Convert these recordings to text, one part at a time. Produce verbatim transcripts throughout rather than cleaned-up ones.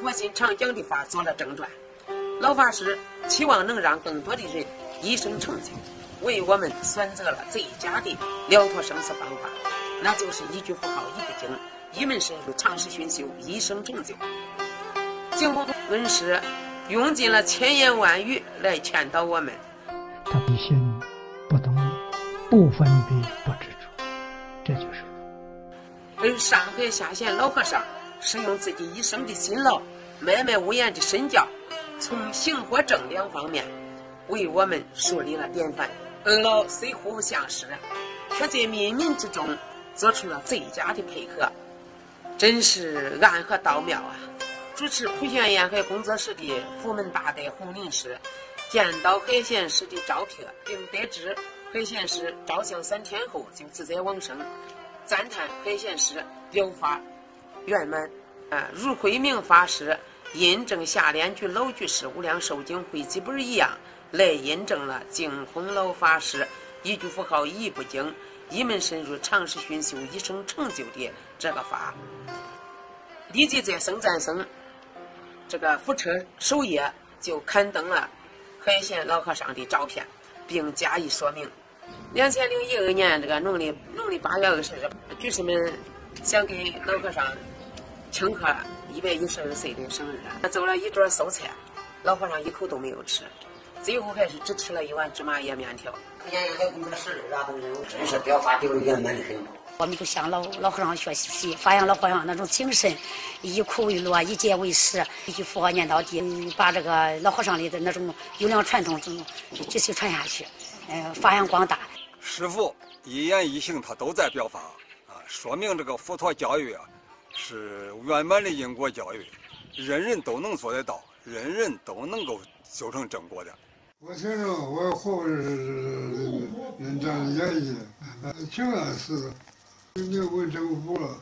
佛心常讲的话做了正传。老法师期望能让更多的人一生成就，为我们选择了最佳的了脱生死方法，那就是一句佛号一不精，一门深入，长时熏修，一生成就。净空恩师用尽了千言万语来劝导我们。 他必心不动，不分别，不执着，这就是佛。 而上海下县老和尚是用自己一生的辛劳，脉脉无言的身教，从行和正两方面为我们树立了典范。二老虽互不相识，却在冥冥之中做出了最佳的配合，真是暗合道妙啊！主持普贤沿海工作室的福门大德洪林师见到海贤师的照片，并得知海贤师照相三天后就自在往生，赞叹海贤师疗法圆满。啊，如慧明法师印证下联句老居士无量寿经汇集本一样，来印证了净空老法师一句佛号一不精，一门深入，长时熏修，一生成就的这个法。立即在僧赞僧这个福车首页就刊登了海贤老和尚的照片，并加以说明。两千零一二年这个农历农历八月二十日，居士们想给老和尚庆贺一百一十二岁的生日，做了一桌素菜，老和尚一口都没有吃，最后还是只吃了一碗芝麻叶面条。 福建沿海工作室啊，都是真是表法流圆满的很。 我们就向老老和尚学习，发扬老和尚那种精神，以苦为乐，以戒为师，一句佛号念到底，把这个老和尚的那种优良传统继续传下去，呃，发扬光大。 师父一言一行他都在表法啊，说明这个佛陀教育啊是圆满的因果教育，人人都能做得到，人人都能够修成正果的。 我听着我活是人这样演绎，情感是你问政府了，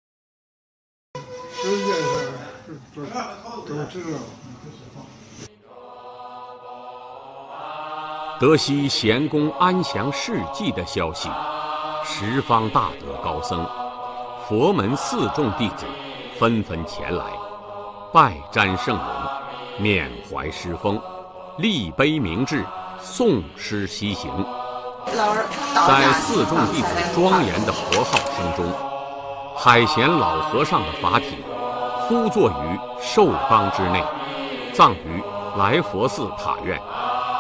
世界上都都知道。 得悉贤公安详事迹的消息，十方大德高僧、佛门四众弟子纷纷前来，拜瞻圣容，缅怀师风，立碑铭志，诵诗西行。在四众弟子庄严的佛号声中，海贤老和尚的法体敷坐于寿缸之内，葬于来佛寺塔院。